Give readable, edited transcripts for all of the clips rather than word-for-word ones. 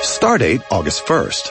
Stardate August 1st.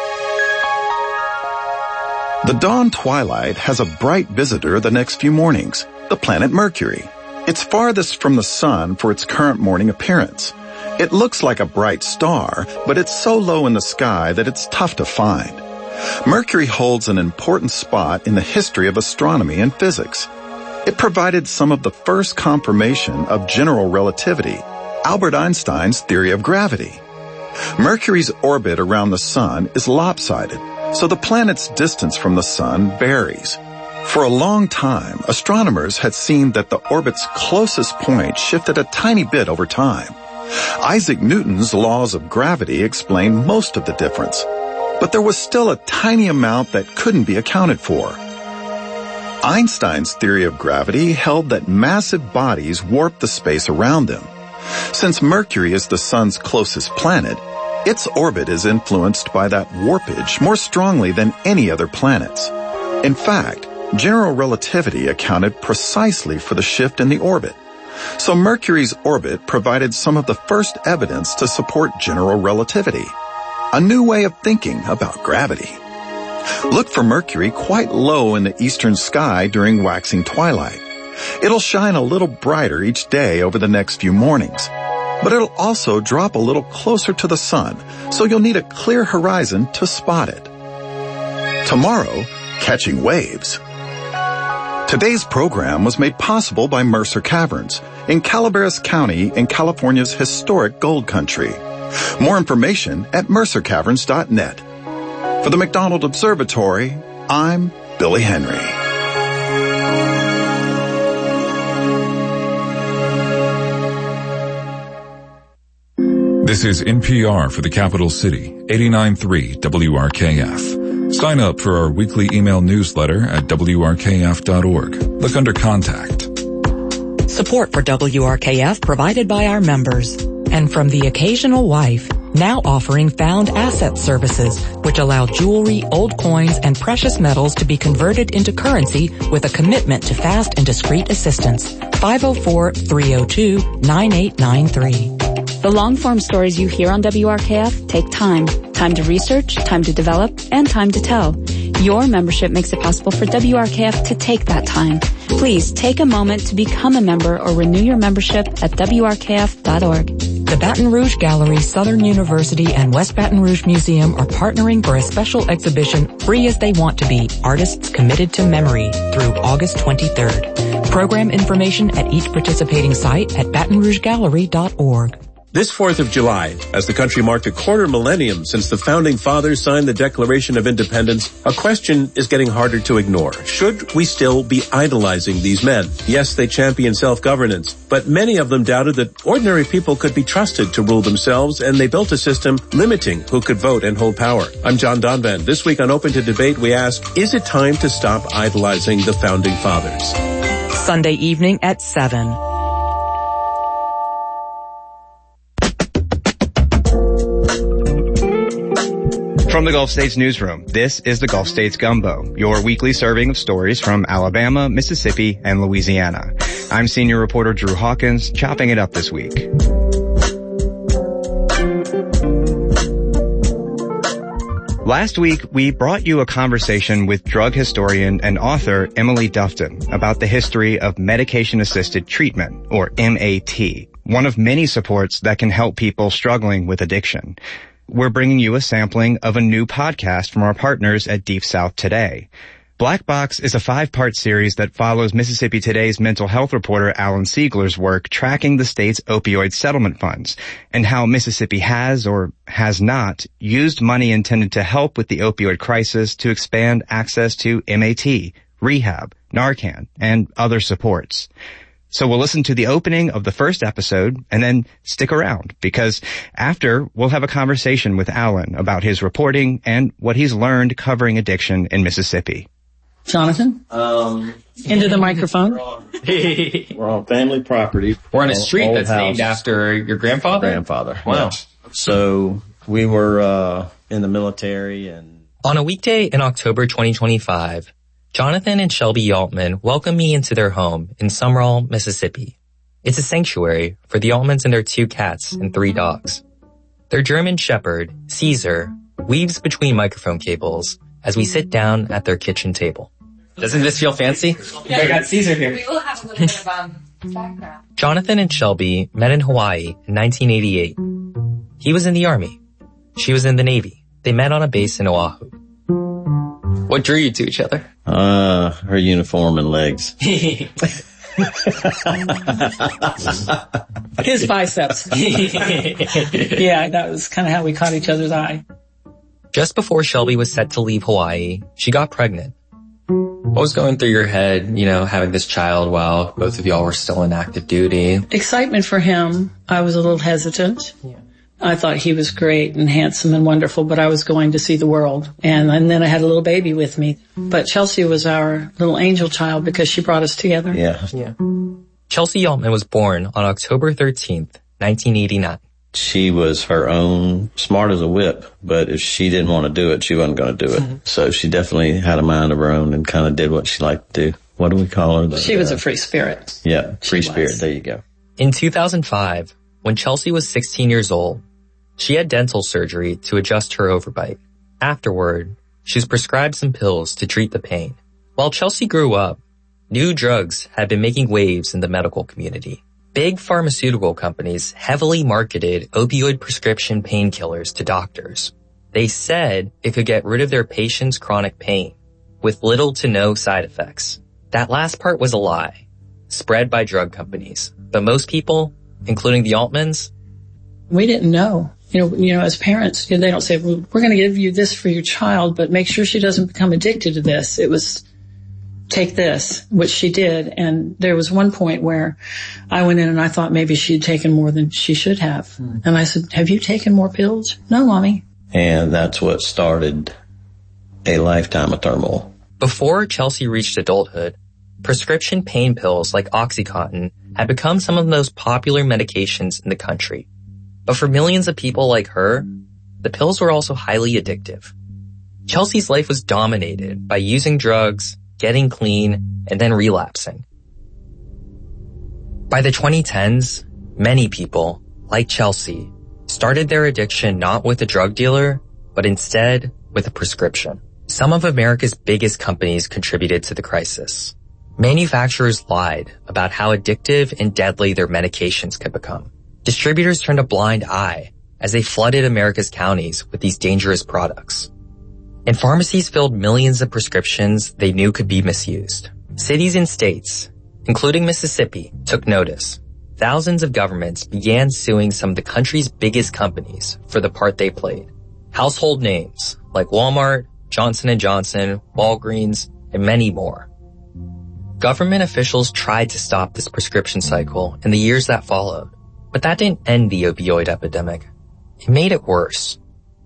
The dawn twilight has a bright visitor the next few mornings, the planet Mercury. It's farthest from the sun for its current morning appearance. It looks like a bright star, but it's so low in the sky that it's tough to find. Mercury holds an important spot in the history of astronomy and physics. It provided some of the first confirmation of general relativity, Albert Einstein's theory of gravity. Mercury's orbit around the sun is lopsided, so the planet's distance from the sun varies. For a long time, astronomers had seen that the orbit's closest point shifted a tiny bit over time. Isaac Newton's laws of gravity explained most of the difference, but there was still a tiny amount that couldn't be accounted for. Einstein's theory of gravity held that massive bodies warp the space around them. Since Mercury is the sun's closest planet, its orbit is influenced by that warpage more strongly than any other planet's. In fact, general relativity accounted precisely for the shift in the orbit. So Mercury's orbit provided some of the first evidence to support general relativity, a new way of thinking about gravity. Look for Mercury quite low in the eastern sky during waxing twilight. It'll shine a little brighter each day over the next few mornings, but it'll also drop a little closer to the sun, so you'll need a clear horizon to spot it. Tomorrow, catching waves. Today's program was made possible by Mercer Caverns in Calaveras County in California's historic gold country. More information at mercercaverns.net. For the McDonald Observatory, I'm Billy Henry. This is NPR for the capital city, 89.3 WRKF. Sign up for our weekly email newsletter at wrkf.org. Look under Contact. Support for WRKF provided by our members. And from The Occasional Wife, now offering found asset services, which allow jewelry, old coins, and precious metals to be converted into currency with a commitment to fast and discreet assistance. 504-302-9893. The long-form stories you hear on WRKF take time. Time to research, time to develop, and time to tell. Your membership makes it possible for WRKF to take that time. Please take a moment to become a member or renew your membership at WRKF.org. The Baton Rouge Gallery, Southern University, and West Baton Rouge Museum are partnering for a special exhibition, Free as They Want to Be, Artists Committed to Memory, through August 23rd. Program information at each participating site at batonrougegallery.org. This 4th of July, as the country marked a quarter millennium since the Founding Fathers signed the Declaration of Independence, a question is getting harder to ignore. Should we still be idolizing these men? Yes, they championed self-governance, but many of them doubted that ordinary people could be trusted to rule themselves, and they built a system limiting who could vote and hold power. I'm John Donvan. This week on Open to Debate, we ask, is it time to stop idolizing the Founding Fathers? Sunday evening at 7. From the Gulf States Newsroom, this is the Gulf States Gumbo, your weekly serving of stories from Alabama, Mississippi, and Louisiana. I'm senior reporter Drew Hawkins, chopping it up this week. Last week, we brought you a conversation with drug historian and author Emily Dufton about the history of medication-assisted treatment, or MAT, one of many supports that can help people struggling with addiction. We're bringing you a sampling of a new podcast from our partners at Deep South Today. Black Box is a 5-part series that follows Mississippi Today's mental health reporter Alan Siegler's work tracking the state's opioid settlement funds and how Mississippi has or has not used money intended to help with the opioid crisis to expand access to MAT, rehab, Narcan, and other supports. So we'll listen to the opening of the first episode and then stick around, because after we'll have a conversation with Alan about his reporting and what he's learned covering addiction in Mississippi. Jonathan? Into the microphone. We're on family property. We're on a street that's named after your grandfather? Grandfather. Wow. Yeah. So we were in the military. And on a weekday in October 2025, Jonathan and Shelby Altman welcome me into their home in Summerall, Mississippi. It's a sanctuary for the Altmans and their 2 cats and 3 dogs. Their German shepherd, Caesar, weaves between microphone cables as we sit down at their kitchen table. Doesn't this feel fancy? Yeah, I got Caesar here. We will have a little bit of background. Jonathan and Shelby met in Hawaii in 1988. He was in the Army. She was in the Navy. They met on a base in Oahu. What drew you to each other? Her uniform and legs. His biceps. Yeah, that was kind of how we caught each other's eye. Just before Shelby was set to leave Hawaii, she got pregnant. What was going through your head, having this child while both of y'all were still in active duty? Excitement for him. I was a little hesitant. Yeah. I thought he was great and handsome and wonderful, but I was going to see the world. And then I had a little baby with me. But Chelsea was our little angel child because she brought us together. Yeah. Chelsea Yaltman was born on October 13th, 1989. She was her own, smart as a whip, but if she didn't want to do it, she wasn't going to do it. Mm-hmm. So she definitely had a mind of her own and kind of did what she liked to do. What do we call her? She was a free spirit. Yeah, free spirit. There you go. In 2005, when Chelsea was 16 years old, she had dental surgery to adjust her overbite. Afterward, she was prescribed some pills to treat the pain. While Chelsea grew up, new drugs had been making waves in the medical community. Big pharmaceutical companies heavily marketed opioid prescription painkillers to doctors. They said it could get rid of their patients' chronic pain with little to no side effects. That last part was a lie, spread by drug companies. But most people, including the Altmans, we didn't know. As parents, they don't say, well, we're going to give you this for your child, but make sure she doesn't become addicted to this. It was, take this, which she did. And there was one point where I went in and I thought maybe she'd taken more than she should have. Mm. And I said, have you taken more pills? No, Mommy. And that's what started a lifetime of turmoil. Before Chelsea reached adulthood, prescription pain pills like OxyContin had become some of the most popular medications in the country. But for millions of people like her, the pills were also highly addictive. Chelsea's life was dominated by using drugs, getting clean, and then relapsing. By the 2010s, many people, like Chelsea, started their addiction not with a drug dealer, but instead with a prescription. Some of America's biggest companies contributed to the crisis. Manufacturers lied about how addictive and deadly their medications could become. Distributors turned a blind eye as they flooded America's counties with these dangerous products. And pharmacies filled millions of prescriptions they knew could be misused. Cities and states, including Mississippi, took notice. Thousands of governments began suing some of the country's biggest companies for the part they played. Household names like Walmart, Johnson & Johnson, Walgreens, and many more. Government officials tried to stop this prescription cycle in the years that followed. But that didn't end the opioid epidemic. It made it worse.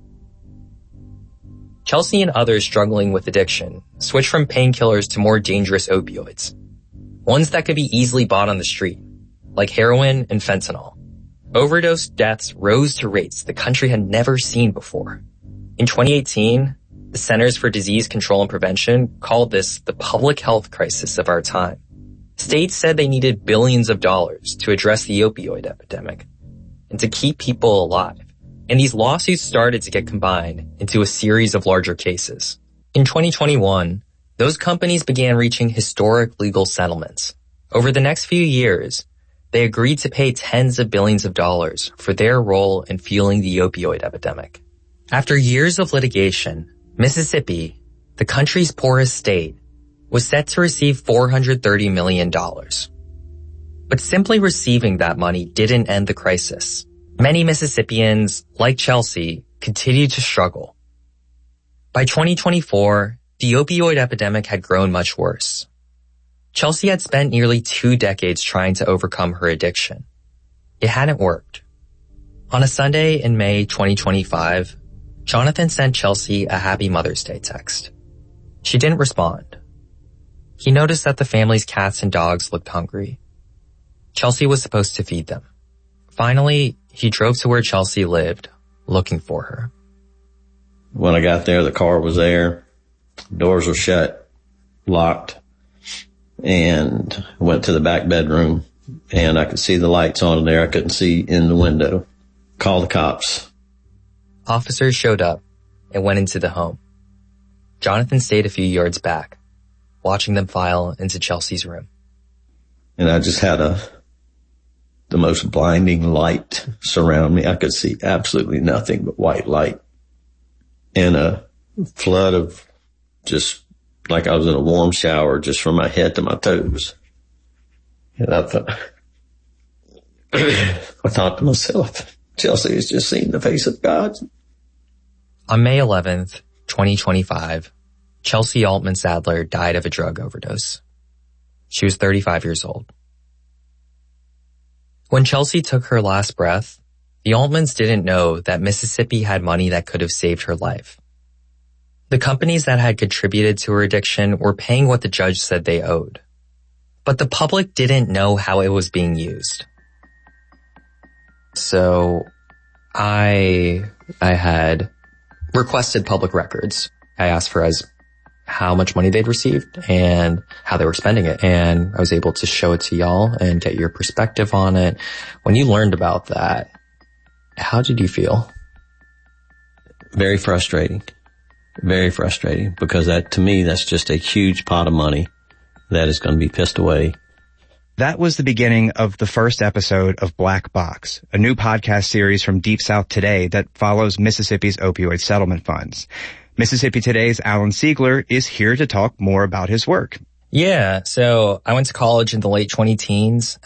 Chelsea and others struggling with addiction switched from painkillers to more dangerous opioids. Ones that could be easily bought on the street, like heroin and fentanyl. Overdose deaths rose to rates the country had never seen before. In 2018, the Centers for Disease Control and Prevention called this the public health crisis of our time. States said they needed billions of dollars to address the opioid epidemic and to keep people alive. And these lawsuits started to get combined into a series of larger cases. In 2021, those companies began reaching historic legal settlements. Over the next few years, they agreed to pay tens of billions of dollars for their role in fueling the opioid epidemic. After years of litigation, Mississippi, the country's poorest state, was set to receive $430 million. But simply receiving that money didn't end the crisis. Many Mississippians, like Chelsea, continued to struggle. By 2024, the opioid epidemic had grown much worse. Chelsea had spent nearly 2 decades trying to overcome her addiction. It hadn't worked. On a Sunday in May 2025, Jonathan sent Chelsea a Happy Mother's Day text. She didn't respond. He noticed that the family's cats and dogs looked hungry. Chelsea was supposed to feed them. Finally, he drove to where Chelsea lived, looking for her. When I got there, the car was there. Doors were shut, locked, and went to the back bedroom, and I could see the lights on in there. I couldn't see in the window. Called the cops. officers showed up and went into the home. Jonathan stayed a few yards back, watching them file into Chelsea's room. And I just had the most blinding light surround me. I could see absolutely nothing but white light and a flood of just like I was in a warm shower just from my head to my toes. And I thought to myself, Chelsea has just seen the face of God. On May 11th, 2025, Chelsea Altman Sadler died of a drug overdose. She was 35 years old. When Chelsea took her last breath, the Altmans didn't know that Mississippi had money that could have saved her life. The companies that had contributed to her addiction were paying what the judge said they owed. But the public didn't know how it was being used. So I had requested public records. I asked for how much money they'd received and how they were spending it. And I was able to show it to y'all and get your perspective on it. When you learned about that, how did you feel? Very frustrating. Very frustrating, because that, to me, that's just a huge pot of money that is going to be pissed away. That was the beginning of the first episode of Black Box, a new podcast series from Deep South Today that follows Mississippi's opioid settlement funds. Mississippi Today's Alan Siegler is here to talk more about his work. Yeah, so I went to college in the late 2010s.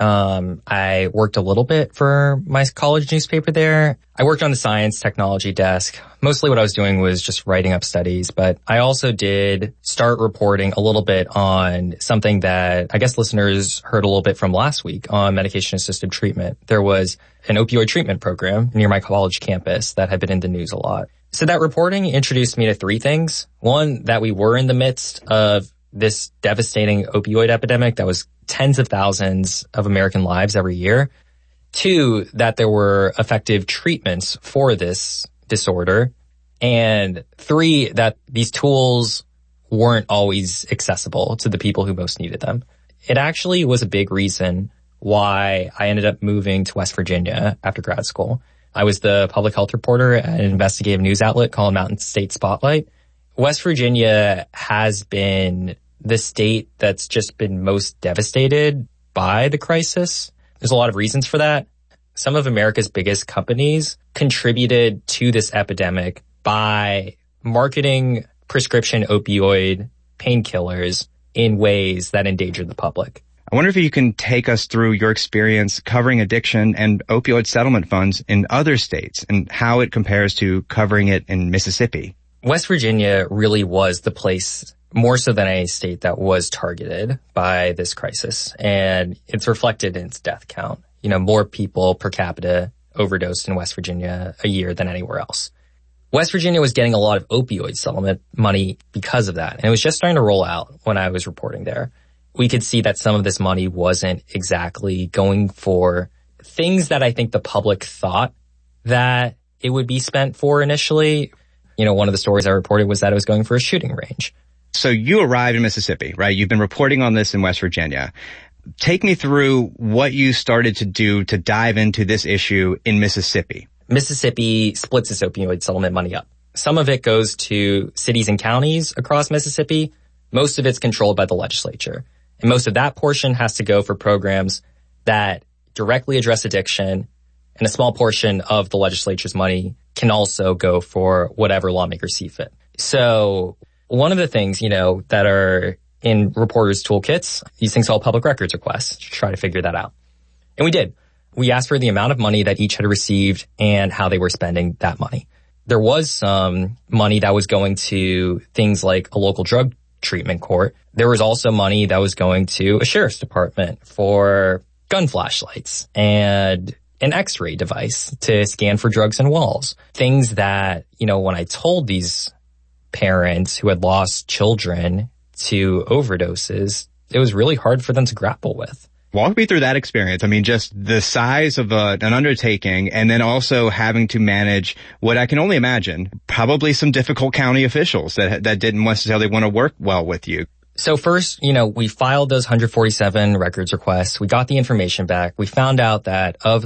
I worked a little bit for my college newspaper there. I worked on the science technology desk. Mostly what I was doing was just writing up studies, but I also did start reporting a little bit on something that I guess listeners heard a little bit from last week on medication-assisted treatment. There was an opioid treatment program near my college campus that had been in the news a lot. So that reporting introduced me to three things. One, that we were in the midst of this devastating opioid epidemic that was tens of thousands of American lives every year. Two, that there were effective treatments for this disorder. And three, that these tools weren't always accessible to the people who most needed them. It actually was a big reason why I ended up moving to West Virginia after grad school. I was the public health reporter at an investigative news outlet called Mountain State Spotlight. West Virginia has been the state that's just been most devastated by the crisis. There's a lot of reasons for that. Some of America's biggest companies contributed to this epidemic by marketing prescription opioid painkillers in ways that endangered the public. I wonder if you can take us through your experience covering addiction and opioid settlement funds in other states and how it compares to covering it in Mississippi. West Virginia really was the place, more so than any state, that was targeted by this crisis. And it's reflected in its death count. You know, more people per capita overdosed in West Virginia a year than anywhere else. West Virginia was getting a lot of opioid settlement money because of that. And it was just starting to roll out when I was reporting there. We could see that some of this money wasn't exactly going for things that I think the public thought that it would be spent for initially. You know, one of the stories I reported was that it was going for a shooting range. So you arrived in Mississippi, right? You've been reporting on this in West Virginia. Take me through what you started to do to dive into this issue in Mississippi. Mississippi splits its opioid settlement money up. Some of it goes to cities and counties across Mississippi. Most of it's controlled by the legislature. And most of that portion has to go for programs that directly address addiction, and a small portion of the legislature's money can also go for whatever lawmakers see fit. So one of the things, you know, that are in reporters' toolkits, these things called public records requests, to try to figure that out. And we did. We asked for the amount of money that each had received and how they were spending that money. There was some money that was going to things like a local drug treatment court. There was also money that was going to a sheriff's department for gun flashlights and an X-ray device to scan for drugs in walls. Things that, you know, when I told these parents who had lost children to overdoses, it was really hard for them to grapple with. Walk me through that experience. I mean, just the size of an undertaking, and then also having to manage what I can only imagine, probably some difficult county officials that didn't necessarily want to work well with you. So first, you know, we filed those 147 records requests. We got the information back. We found out that of the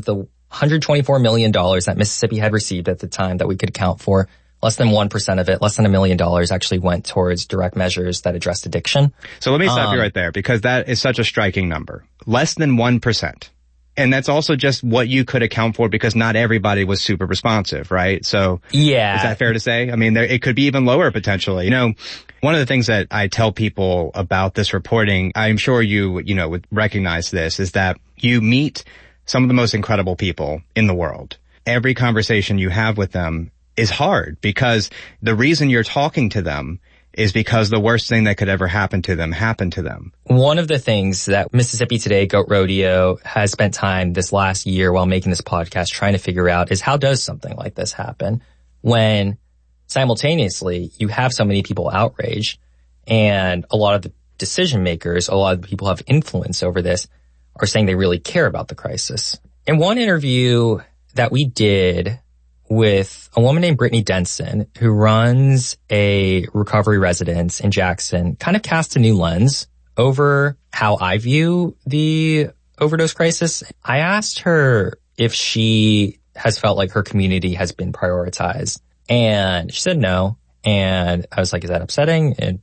$124 million that Mississippi had received at the time that we could account for, less than 1% of it, less than $1 million actually went towards direct measures that addressed addiction. So let me stop you right there, because that is such a striking number. Less than 1%. And that's also just what you could account for, because not everybody was super responsive, right? So yeah, is that fair to say? I mean, it could be even lower potentially. You know, one of the things that I tell people about this reporting, I'm sure you would recognize this, is that you meet some of the most incredible people in the world. Every conversation you have with them is hard, because the reason you're talking to them is because the worst thing that could ever happen to them happened to them. One of the things that Mississippi Today Goat Rodeo has spent time this last year while making this podcast trying to figure out is, how does something like this happen when simultaneously you have so many people outraged, and a lot of the decision makers, a lot of the people who have influence over this, are saying they really care about the crisis. In one interview that we did with a woman named Brittany Denson, who runs a recovery residence in Jackson, kind of cast a new lens over how I view the overdose crisis. I asked her if she has felt like her community has been prioritized, and she said no. And I was like, is that upsetting? And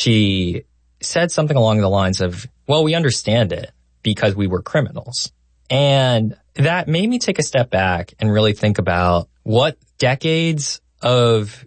she said something along the lines of, well, we understand it because we were criminals. And that made me take a step back and really think about what decades of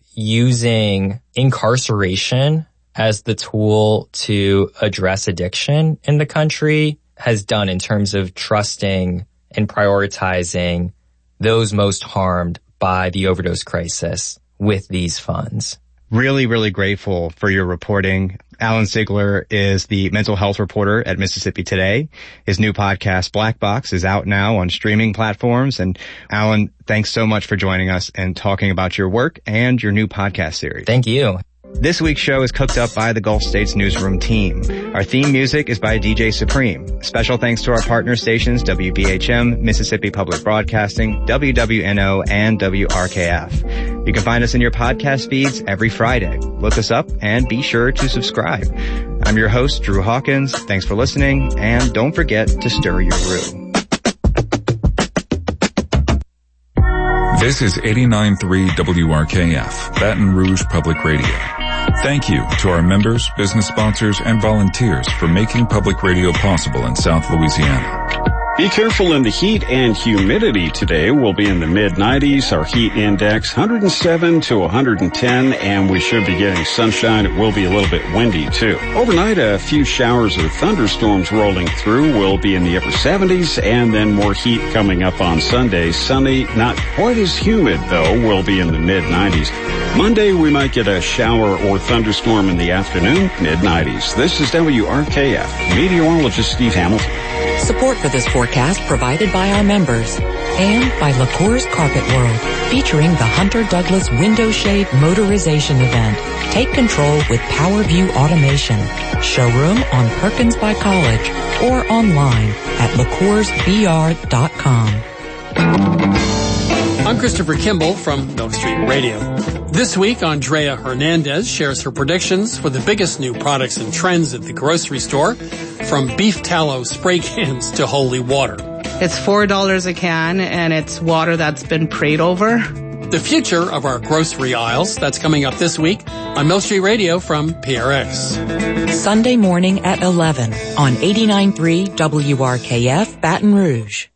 using incarceration as the tool to address addiction in the country has done in terms of trusting and prioritizing those most harmed by the overdose crisis with these funds. Really, really grateful for your reporting. Alan Sigler is the mental health reporter at Mississippi Today. His new podcast, Black Box, is out now on streaming platforms. And Alan, thanks so much for joining us and talking about your work and your new podcast series. Thank you. This week's show is cooked up by the Gulf States Newsroom team. Our theme music is by DJ Supreme. Special thanks to our partner stations, WBHM, Mississippi Public Broadcasting, WWNO, and WRKF. You can find us in your podcast feeds every Friday. Look us up and be sure to subscribe. I'm your host, Drew Hawkins. Thanks for listening, and don't forget to stir your brew. This is 89.3 WRKF, Baton Rouge Public Radio. Thank you to our members, business sponsors, and volunteers for making public radio possible in South Louisiana. Be careful in the heat and humidity today. We'll be in the mid-90s. Our heat index 107 to 110, and we should be getting sunshine. It will be a little bit windy too. Overnight, a few showers or thunderstorms rolling through. We'll be in the upper 70s, and then more heat coming up on Sunday. Sunny, not quite as humid though. We'll be in the mid-90s. Monday, we might get a shower or thunderstorm in the afternoon, mid-90s. This is WRKF. Meteorologist Steve Hamilton. Support for this forecast provided by our members and by LaCour's Carpet World, featuring the Hunter Douglas Window Shade Motorization Event. Take control with PowerView Automation. Showroom on Perkins by College or online at LaCoursVR.com. I'm Christopher Kimball from Milk Street Radio. This week, Andrea Hernandez shares her predictions for the biggest new products and trends at the grocery store, from beef tallow spray cans to holy water. It's $4 a can, and it's water that's been prayed over. The future of our grocery aisles, that's coming up this week on Milk Street Radio from PRX. Sunday morning at 11 on 89.3 WRKF Baton Rouge.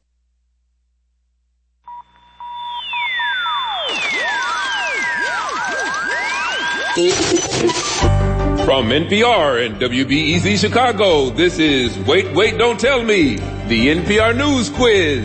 From NPR and WBEZ Chicago, this is Wait, Wait, Don't Tell Me, the NPR News Quiz.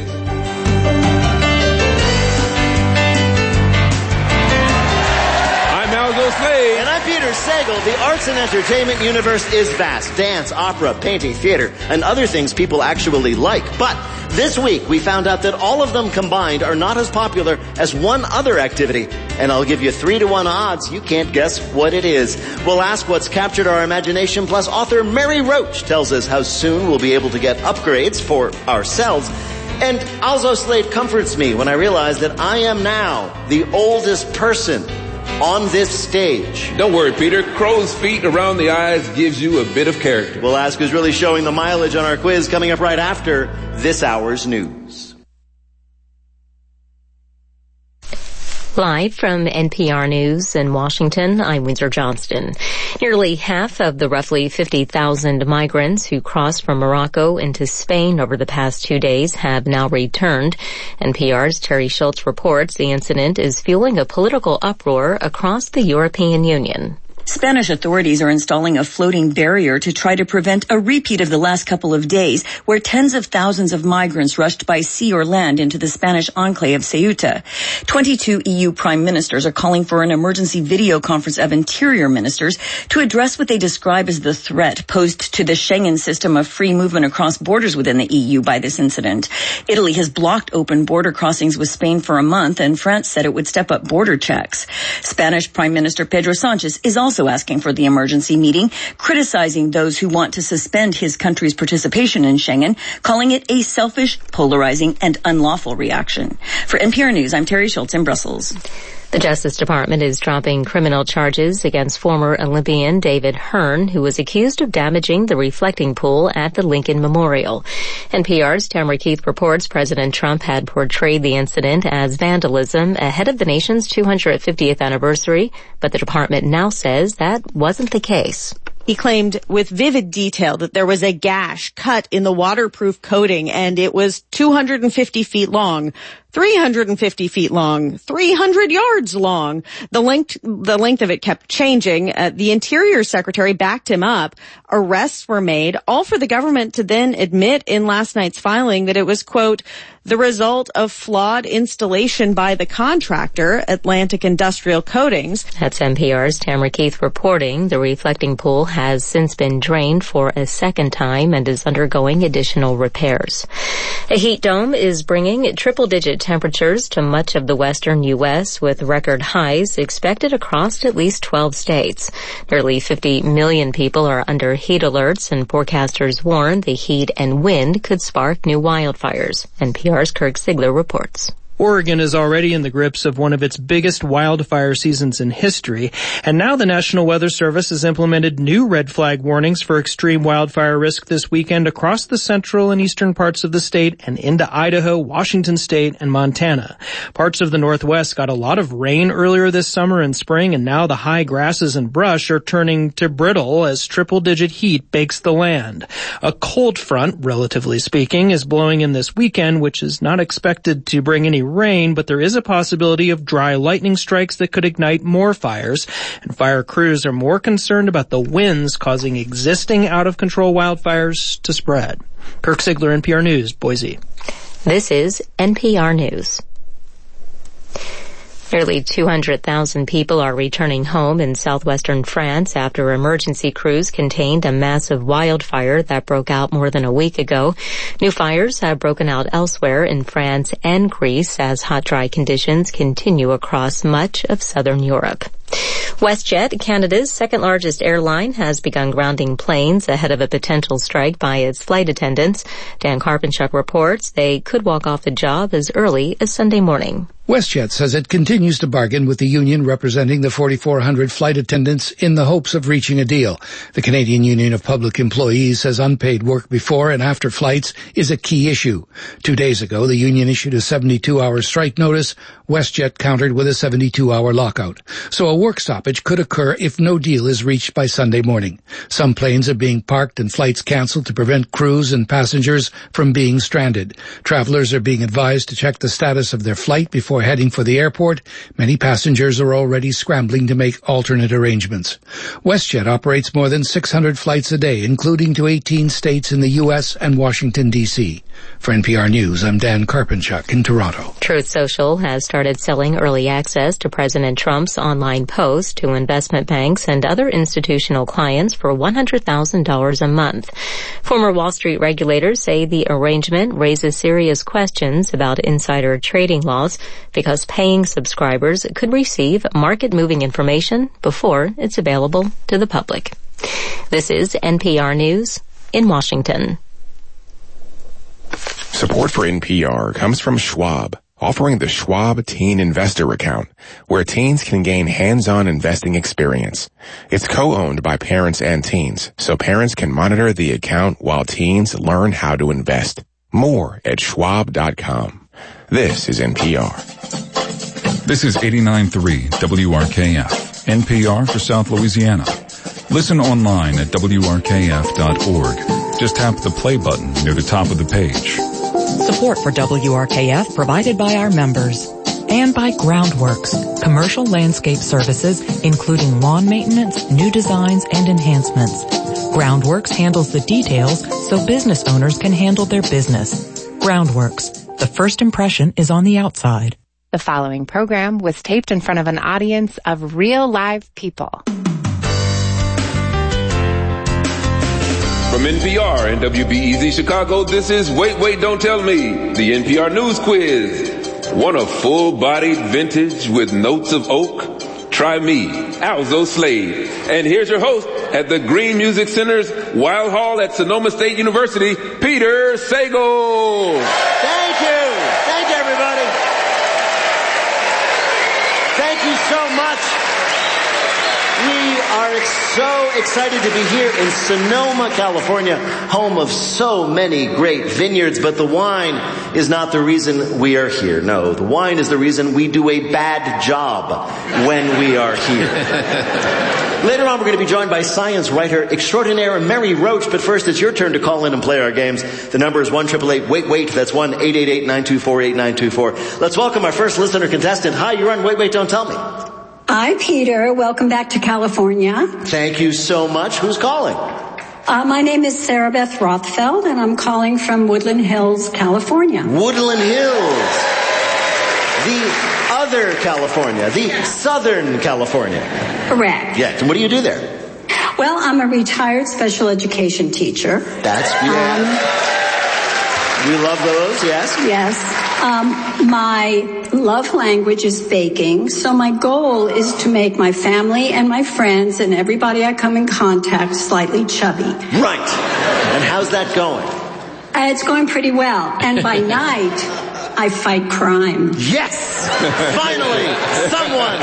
I'm Alzo Slade. And I'm Peter Sagal. The arts and entertainment universe is vast. Dance, opera, painting, theater, and other things people actually like. But this week, we found out that all of them combined are not as popular as one other activity. And I'll give you 3-to-1 odds. You can't guess what it is. We'll ask what's captured our imagination, plus author Mary Roach tells us how soon we'll be able to get upgrades for ourselves. And Alzo Slade comforts me when I realize that I am now the oldest person on this stage. Don't worry, Peter. Crow's feet around the eyes gives you a bit of character. We'll ask who's really showing the mileage on our quiz coming up right after this hour's news. Live from NPR News in Washington, I'm Windsor Johnston. Nearly half of the roughly 50,000 migrants who crossed from Morocco into Spain over the past 2 days have now returned. NPR's Terry Schultz reports the incident is fueling a political uproar across the European Union. Spanish authorities are installing a floating barrier to try to prevent a repeat of the last couple of days where tens of thousands of migrants rushed by sea or land into the Spanish enclave of Ceuta. 22 EU prime ministers are calling for an emergency video conference of interior ministers to address what they describe as the threat posed to the Schengen system of free movement across borders within the EU by this incident. Italy has blocked open border crossings with Spain for a month, and France said it would step up border checks. Spanish Prime Minister Pedro Sanchez is also asking for the emergency meeting, criticizing those who want to suspend his country's participation in Schengen, calling it a selfish, polarizing, and unlawful reaction. For NPR News, I'm Terry Schultz in Brussels. The Justice Department is dropping criminal charges against former Olympian David Hearn, who was accused of damaging the reflecting pool at the Lincoln Memorial. NPR's Tamara Keith reports President Trump had portrayed the incident as vandalism ahead of the nation's 250th anniversary, but the department now says that wasn't the case. He claimed with vivid detail that there was a gash cut in the waterproof coating and it was 250 feet long, 350 feet long, 300 yards long. The length of it kept changing. The Interior Secretary backed him up. Arrests were made, all for the government to then admit in last night's filing that it was, quote, the result of flawed installation by the contractor, Atlantic Industrial Coatings. That's NPR's Tamara Keith reporting. The reflecting pool has since been drained for a second time and is undergoing additional repairs. A heat dome is bringing triple-digit temperatures to much of the western U.S., with record highs expected across at least 12 states. Nearly 50 million people are under heat alerts, and forecasters warn the heat and wind could spark new wildfires. NPR's Kirk Sigler reports. Oregon is already in the grips of one of its biggest wildfire seasons in history, and now the National Weather Service has implemented new red flag warnings for extreme wildfire risk this weekend across the central and eastern parts of the state and into Idaho, Washington State, and Montana. Parts of the Northwest got a lot of rain earlier this summer and spring, and now the high grasses and brush are turning to brittle as triple-digit heat bakes the land. A cold front, relatively speaking, is blowing in this weekend, which is not expected to bring any rain, but there is a possibility of dry lightning strikes that could ignite more fires, and fire crews are more concerned about the winds causing existing out-of-control wildfires to spread. Kirk Sigler, NPR News, Boise. This is NPR News. Nearly 200,000 people are returning home in southwestern France after emergency crews contained a massive wildfire that broke out more than a week ago. New fires have broken out elsewhere in France and Greece as hot, dry conditions continue across much of southern Europe. WestJet, Canada's second-largest airline, has begun grounding planes ahead of a potential strike by its flight attendants. Dan Karpenchuk reports they could walk off the job as early as Sunday morning. WestJet says it continues to bargain with the union representing the 4,400 flight attendants in the hopes of reaching a deal. The Canadian Union of Public Employees says unpaid work before and after flights is a key issue. 2 days ago, the union issued a 72-hour strike notice. WestJet countered with a 72-hour lockout. So a work stoppage could occur if no deal is reached by Sunday morning. Some planes are being parked and flights canceled to prevent crews and passengers from being stranded. Travelers are being advised to check the status of their flight before heading for the airport. Many passengers are already scrambling to make alternate arrangements. WestJet operates more than 600 flights a day, including to 18 states in the U.S. and Washington, D.C. For NPR News, I'm Dan Karpenchuk in Toronto. Truth Social has started selling early access to President Trump's online post to investment banks and other institutional clients for $100,000 a month. Former Wall Street regulators say the arrangement raises serious questions about insider trading laws because paying subscribers could receive market-moving information before it's available to the public. This is NPR News in Washington. Support for NPR comes from Schwab, offering the Schwab Teen Investor Account, where teens can gain hands-on investing experience. It's co-owned by parents and teens, so parents can monitor the account while teens learn how to invest. More at schwab.com. This is NPR. This is 89.3 WRKF, NPR for South Louisiana. Listen online at WRKF.org. Just tap the play button near the top of the page. Support for WRKF provided by our members. And by Groundworks, commercial landscape services, including lawn maintenance, new designs, and enhancements. Groundworks handles the details so business owners can handle their business. Groundworks, the first impression is on the outside. The following program was taped in front of an audience of real live people. From NPR and WBEZ Chicago, this is Wait, Wait, Don't Tell Me, the NPR News Quiz. Want a full-bodied vintage with notes of oak? Try me, Alzo Slade. And here's your host at the Green Music Center's Wild Hall at Sonoma State University, Peter Sagal. Thank you. Thank you, everybody. Thank you so much. We are so excited to be here in Sonoma, California, home of so many great vineyards, but the wine is not the reason we are here. No, the wine is the reason we do a bad job when we are here. Later on, we're going to be joined by science writer extraordinaire Mary Roach, but first, it's your turn to call in and play our games. The number is 1-888-WAIT-WAIT. That's 1-888-924-8924. Let's welcome our first listener contestant. Hi, you're on Wait, Wait, Don't Tell Me. Hi, Peter. Welcome back to California. Thank you so much. Who's calling? My name is Sarah Beth Rothfeld, and I'm calling from Woodland Hills, California. Woodland Hills. The other California. The Southern California. Correct. Yes. And what do you do there? Well, I'm a retired special education teacher. That's good. We love those, yes? Yes. My love language is baking, so my goal is to make my family and my friends and everybody I come in contact slightly chubby. Right. And how's that going? It's going pretty well. And by night, I fight crime. Yes! Finally! Someone!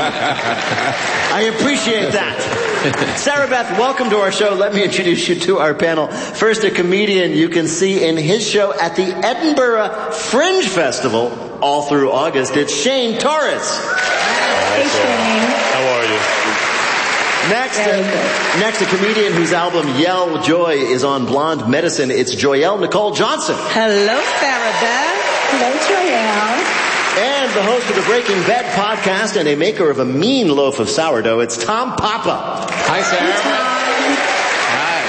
I appreciate that. Sarah Beth, welcome to our show. Let me introduce you to our panel. First, a comedian you can see in his show at the Edinburgh Fringe Festival all through August. It's Shane Torres. Hey, Shane. How are you? Next, a comedian whose album Yell Joy is on Blonde Medicine. It's Joyelle Nicole Johnson. Hello, Sarah Beth. Hello, Joyelle. And the host of the Breaking Bad podcast and a maker of a mean loaf of sourdough, it's Tom Papa. Hi, Sarah. Hi.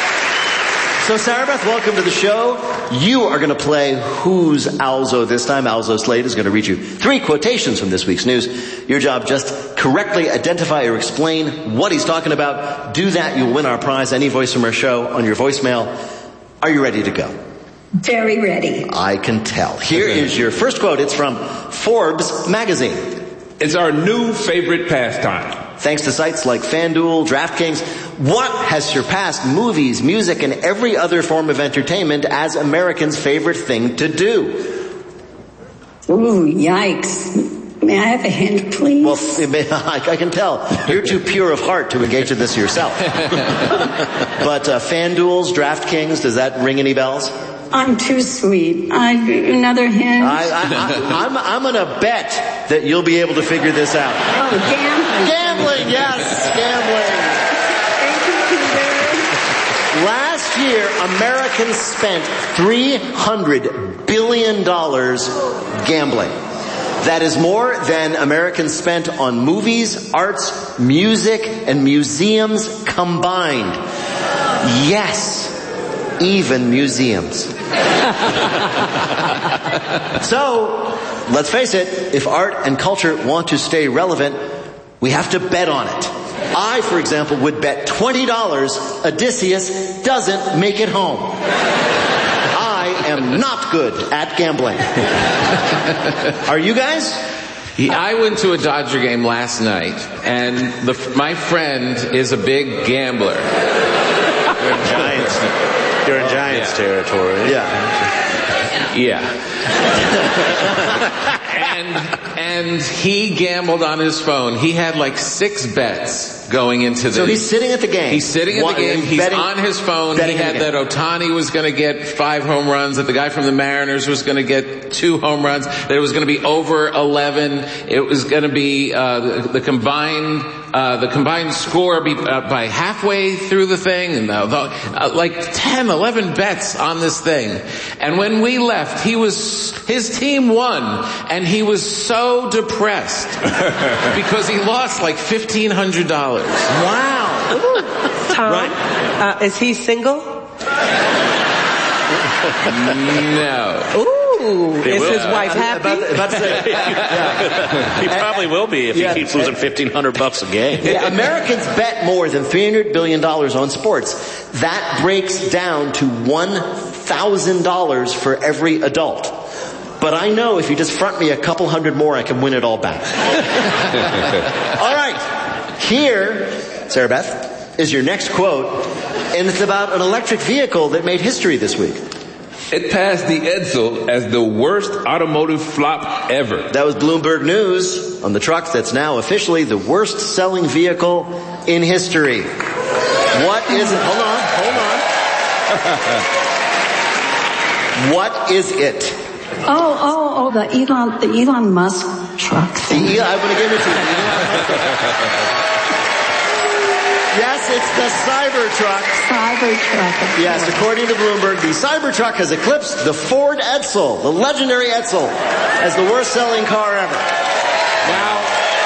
So, Sarah Beth, welcome to the show. You are going to play Who's Alzo this time. Alzo Slade is going to read you 3 quotations from this week's news. Your job, just correctly identify or explain what he's talking about. Do that, you'll win our prize, any voice from our show, on your voicemail. Are you ready to go? Very ready. I can tell. Here is your first quote. It's from Forbes magazine. It's our new favorite pastime. Thanks to sites like FanDuel, DraftKings, what has surpassed movies, music, and every other form of entertainment as Americans' favorite thing to do? Ooh, yikes. May I have a hint, please? Well, I can tell. You're too pure of heart to engage in this yourself. But FanDuel's, DraftKings, does that ring any bells? I'm too sweet. Another hint? I'm going to bet that you'll be able to figure this out. Oh, gambling. Gambling, yes, gambling. Last year, Americans spent $300 billion gambling. That is more than Americans spent on movies, arts, music, and museums combined. Yes, even museums. So, let's face it, if art and culture want to stay relevant, we have to bet on it. I, for example, would bet $20 Odysseus doesn't make it home. I am not good at gambling. Are you guys? I went to a Dodger game last night, and my friend is a big gambler. You're in Giants territory. Yeah. Yeah. And he gambled on his phone. He had like 6 bets going into this. So he's sitting at the game. He's sitting at the game. He's on his phone. He had that Ohtani was going to get 5 home runs, that the guy from the Mariners was going to get 2 home runs, that it was going to be over 11. It was going to be the combined score by halfway through the thing, and like 10, 11 bets on this thing. And when we left, his team won, and he was so depressed because he lost like $1,500. Wow. Tom, right. Is he single? No. Ooh, is his wife happy? About to say, He probably will be if he keeps losing $1,500 a game. Yeah, Americans bet more than $300 billion on sports. That breaks down to $1,000 for every adult. But I know if you just front me a couple hundred more, I can win it all back. All right. Here, Sarah Beth, is your next quote, and it's about an electric vehicle that made history this week. It passed the Edsel as the worst automotive flop ever. That was Bloomberg News on the truck that's now officially the worst selling vehicle in history. What is it? Hold on. What is it? Oh, the Elon Musk truck thing. I'm going to give it to you. Yes, it's the Cybertruck. Cybertruck. Yes, according to Bloomberg, the Cybertruck has eclipsed the Ford Edsel, the legendary Edsel, as the worst-selling car ever. Now,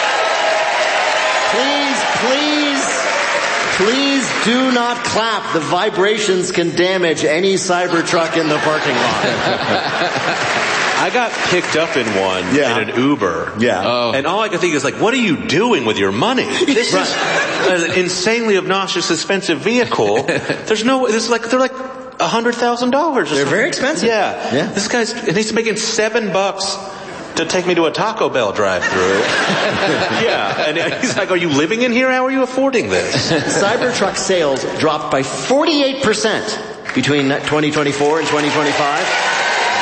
please do not clap. The vibrations can damage any Cybertruck in the parking lot. I got picked up in one in an Uber. Yeah. Oh. And all I could think is like, what are you doing with your money? This is an insanely obnoxious, expensive vehicle. They're like $100,000. They're very expensive. Yeah. This guy's, and he's making $7 to take me to a Taco Bell drive-thru. Yeah. And he's like, are you living in here? How are you affording this? Cybertruck sales dropped by 48% between 2024 and 2025.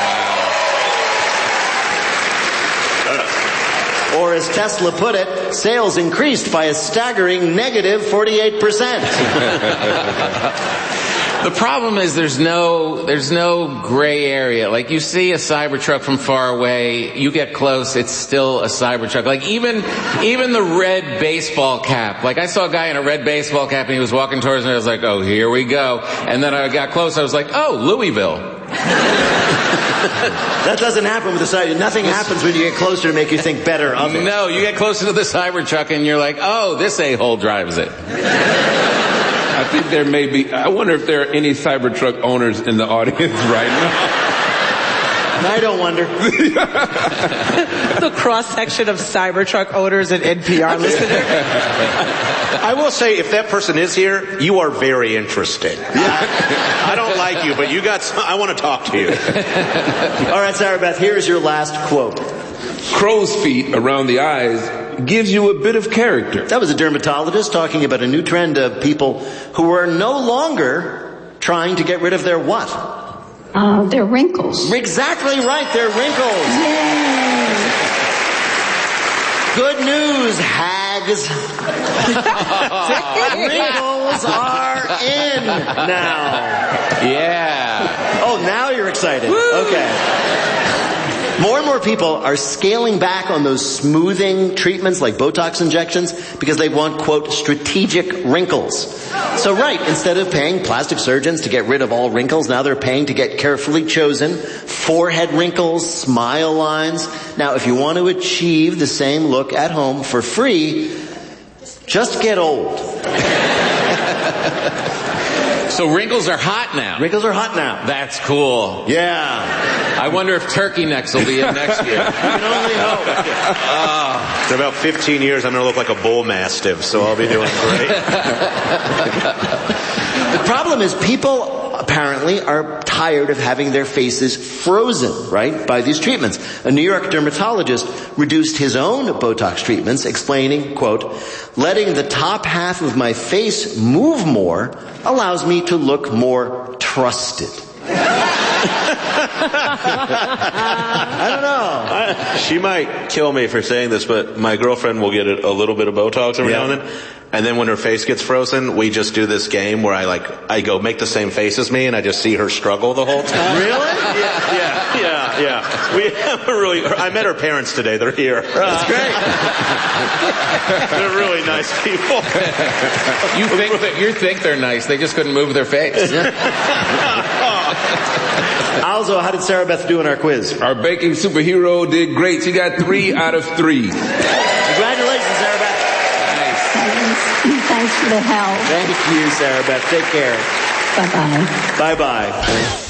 Or as Tesla put it, sales increased by a staggering negative 48%. The problem is there's no gray area. Like you see a Cybertruck from far away, you get close, it's still a Cybertruck. Like even the red baseball cap. Like I saw a guy in a red baseball cap and he was walking towards me, I was like, oh, here we go. And then I got close, I was like, oh, Louisville. That doesn't happen with the Cybertruck. Nothing happens when you get closer to make you think better of it. No, you get closer to the Cybertruck and you're like, oh, this a-hole drives it. I think there may be, I wonder if there are any Cybertruck owners in the audience right now. I don't wonder. The cross-section of Cybertruck owners and NPR listeners. I will say, if that person is here, you are very interesting. I don't like you, but I want to talk to you. All right, Sarah Beth, here is your last quote. Crow's feet around the eyes gives you a bit of character. That was a dermatologist talking about a new trend of people who are no longer trying to get rid of their what? Their wrinkles. Exactly right, their wrinkles. Yay. Good news, hags. Wrinkles are in now. Yeah. Oh, now you're excited. Woo. Okay. More and more people are scaling back on those smoothing treatments like Botox injections because they want, quote, strategic wrinkles. So right, instead of paying plastic surgeons to get rid of all wrinkles, now they're paying to get carefully chosen forehead wrinkles, smile lines. Now, if you want to achieve the same look at home for free, just get old. So wrinkles are hot now. Wrinkles are hot now. That's cool. Yeah. I wonder if turkey necks will be in next year. You can only hope. In about 15 years, I'm going to look like a bull mastiff, so I'll be doing great. The problem is people apparently are tired of having their faces frozen, right, by these treatments. A New York dermatologist reduced his own Botox treatments, explaining, quote, letting the top half of my face move more allows me to look more trusted. I don't know. She might kill me for saying this, but my girlfriend will get a little bit of Botox every now and then. And then when her face gets frozen, we just do this game where I go make the same face as me, and I just see her struggle the whole time. Really? Yeah. We have I met her parents today. They're here. That's great. They're really nice people. You think they're nice. They just couldn't move their face. Alzo, how did Sarah Beth do in our quiz? Our baking superhero did great. She got 3 out of 3. Congratulations, Sarah Beth. Thanks for the help. Thank you, Sarah Beth. Take care. Bye-bye. Bye-bye.